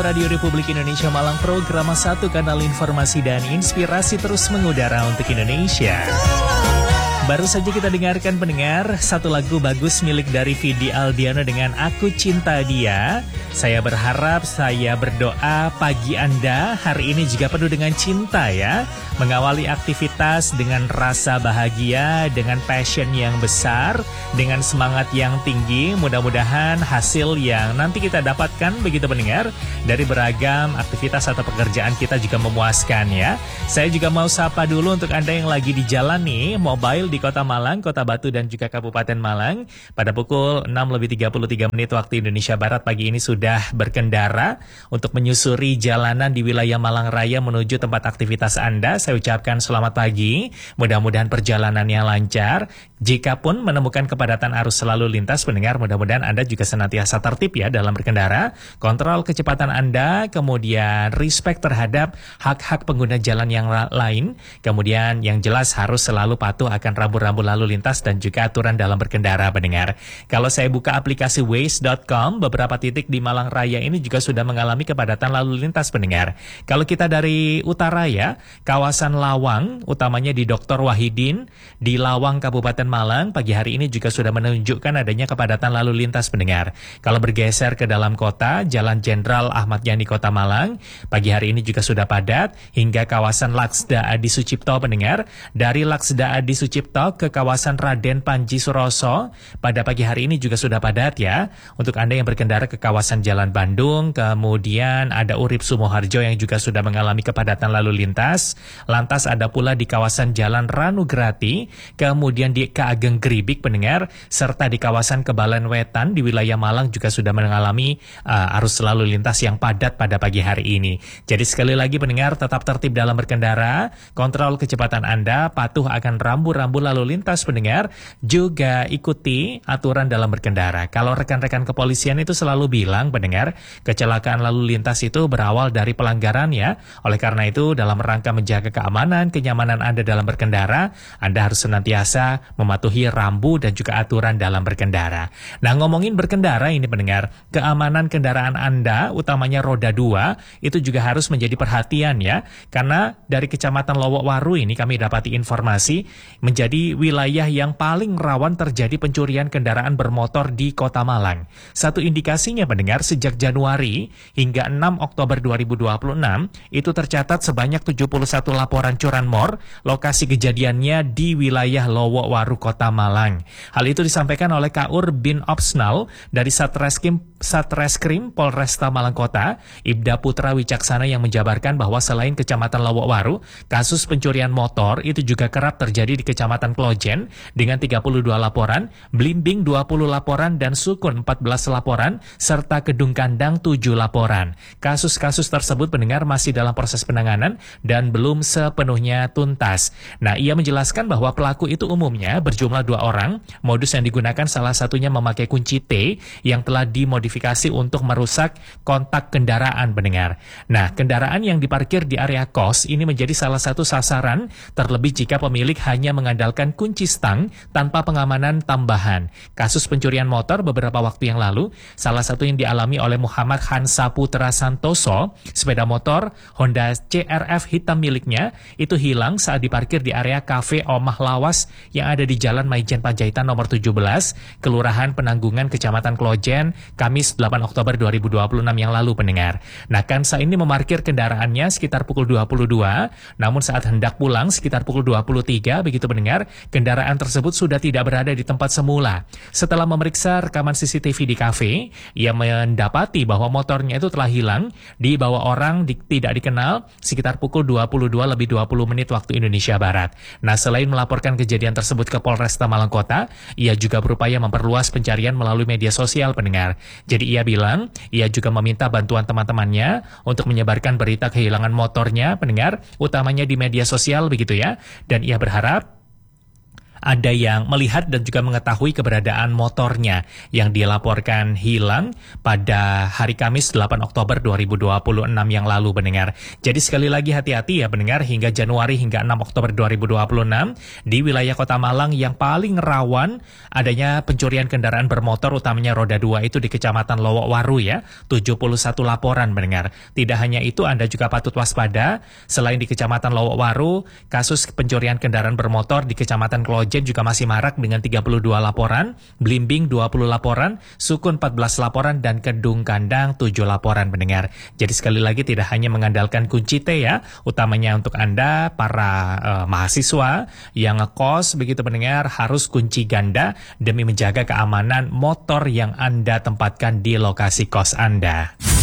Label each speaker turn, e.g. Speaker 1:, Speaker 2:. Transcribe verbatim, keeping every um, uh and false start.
Speaker 1: Radio Republik Indonesia Malang, program satu kanal informasi dan inspirasi terus mengudara untuk Indonesia. Baru saja kita dengarkan pendengar satu lagu bagus milik dari Vidi Aldiano dengan Aku Cinta Dia. Saya berharap, saya berdoa pagi Anda hari ini juga penuh dengan cinta ya. Mengawali aktivitas dengan rasa bahagia, dengan passion yang besar, dengan semangat yang tinggi. Mudah-mudahan hasil yang nanti kita dapatkan begitu pendengar dari beragam aktivitas atau pekerjaan kita juga memuaskan ya. Saya juga mau sapa dulu untuk Anda yang lagi di jalan nih, mobile di Kota Malang, Kota Batu dan juga Kabupaten Malang. Pada pukul enam lebih tiga puluh tiga menit waktu Indonesia Barat pagi ini sudah berkendara untuk menyusuri jalanan di wilayah Malang Raya menuju tempat aktivitas Anda. Saya ucapkan selamat pagi, mudah-mudahan perjalanannya lancar. Jikapun menemukan kepadatan arus lalu lintas pendengar, mudah-mudahan Anda juga senantiasa tertib ya dalam berkendara. Kontrol kecepatan Anda, kemudian respect terhadap hak-hak pengguna jalan yang lain. Kemudian yang jelas harus selalu patuh akan rambu-rambu lalu lintas dan juga aturan dalam berkendara pendengar. Kalau saya buka aplikasi waze dot com, beberapa titik di Malang Raya ini juga sudah mengalami kepadatan lalu lintas pendengar. Kalau kita dari utara ya, kawasan Lawang, utamanya di Doktor Wahidin, di Lawang Kabupaten Malang, pagi hari ini juga sudah menunjukkan adanya kepadatan lalu lintas pendengar. Kalau bergeser ke dalam kota, Jalan Jenderal Ahmad Yani Kota Malang, pagi hari ini juga sudah padat, hingga kawasan Laksda Adi Sucipto pendengar. Dari Laksda Adi Sucipto ke kawasan Raden Panji Suroso, pada pagi hari ini juga sudah padat ya. Untuk Anda yang berkendara ke kawasan Jalan Bandung, kemudian ada Urip Sumoharjo yang juga sudah mengalami kepadatan lalu lintas. Lantas ada pula di kawasan Jalan Ranugrati, kemudian di Kaageng Gribik pendengar, serta di kawasan Kebalan Wetan di wilayah Malang juga sudah mengalami uh, arus lalu lintas yang padat pada pagi hari ini. Jadi sekali lagi pendengar, tetap tertib dalam berkendara, kontrol kecepatan Anda, patuh akan rambu-rambu lalu lintas pendengar, juga ikuti aturan dalam berkendara. Kalau rekan-rekan kepolisian itu selalu bilang pendengar, kecelakaan lalu lintas itu berawal dari pelanggaran ya. Oleh karena itu dalam rangka menjaga keamanan, kenyamanan Anda dalam berkendara, Anda harus senantiasa mematuhi rambu dan juga aturan dalam berkendara. Nah, ngomongin berkendara ini pendengar, keamanan kendaraan Anda, utamanya roda dua, itu juga harus menjadi perhatian ya. Karena dari Kecamatan Lowokwaru ini kami dapati informasi menjadi wilayah yang paling rawan terjadi pencurian kendaraan bermotor di Kota Malang. Satu indikasinya pendengar, sejak Januari hingga enam Oktober dua ribu dua puluh enam, itu tercatat sebanyak tujuh puluh satu laporan curanmor, lokasi kejadiannya di wilayah Lowokwaru, Kota Malang. Hal itu disampaikan oleh Kaur Bin Opsnal dari Satreskrim Satreskrim Polresta Malang Kota, Ibda Putra Wicaksana, yang menjabarkan bahwa selain Kecamatan Lowokwaru, kasus pencurian motor itu juga kerap terjadi di Kecamatan Klojen dengan tiga puluh dua laporan, Blimbing dua puluh laporan, dan Sukun empat belas laporan, serta Kedung Kandang tujuh laporan. Kasus-kasus tersebut pendengar masih dalam proses penanganan dan belum sepenuhnya tuntas. Nah, ia menjelaskan bahwa pelaku itu umumnya berjumlah dua orang, modus yang digunakan salah satunya memakai kunci T yang telah dimodifikasi untuk merusak kontak kendaraan pendengar. Nah, kendaraan yang diparkir di area kos ini menjadi salah satu sasaran, terlebih jika pemilik hanya mengandalkan kunci stang tanpa pengamanan tambahan. Kasus pencurian motor beberapa waktu yang lalu, salah satu yang dialami oleh Muhammad Hansa Putra Santoso, sepeda motor Honda C R F hitam miliknya itu hilang saat diparkir di area Cafe Omah Lawas yang ada di Jalan Maijen Panjaitan nomor tujuh belas, Kelurahan Penanggungan, Kecamatan Klojen, Kamis delapan Oktober dua ribu dua puluh enam yang lalu pendengar. Nah, Kansa ini memarkir kendaraannya sekitar pukul dua puluh dua, namun saat hendak pulang sekitar pukul dua puluh tiga begitu pendengar, kendaraan tersebut sudah tidak berada di tempat semula. Setelah memeriksa rekaman C C T V di kafe, ia mendapati bahwa motornya itu telah hilang dibawa orang di, tidak dikenal sekitar pukul dua puluh dua lebih dua puluh menit waktu Indonesia Barat. Nah, selain melaporkan kejadian tersebut ke Polresta Malang Kota, ia juga berupaya memperluas pencarian melalui media sosial pendengar. Jadi ia bilang, ia juga meminta bantuan teman-temannya untuk menyebarkan berita kehilangan motornya pendengar, utamanya di media sosial begitu ya. Dan ia berharap ada yang melihat dan juga mengetahui keberadaan motornya yang dilaporkan hilang pada hari Kamis delapan Oktober dua ribu dua puluh enam yang lalu, pendengar. Jadi sekali lagi hati-hati ya pendengar, hingga Januari hingga enam Oktober dua ribu dua puluh enam di wilayah Kota Malang yang paling rawan adanya pencurian kendaraan bermotor utamanya roda dua itu di Kecamatan Lowokwaru ya, tujuh puluh satu laporan pendengar. Tidak hanya itu, Anda juga patut waspada. Selain di Kecamatan Lowokwaru, kasus pencurian kendaraan bermotor di Kecamatan Klojen juga masih marak dengan tiga puluh dua laporan, Blimbing dua puluh laporan, Sukun empat belas laporan, dan Kedung Kandang tujuh laporan pendengar. Jadi sekali lagi tidak hanya mengandalkan kunci T ya, utamanya untuk Anda para uh, mahasiswa yang ngekos begitu pendengar, harus kunci ganda demi menjaga keamanan motor yang Anda tempatkan di lokasi kos Anda.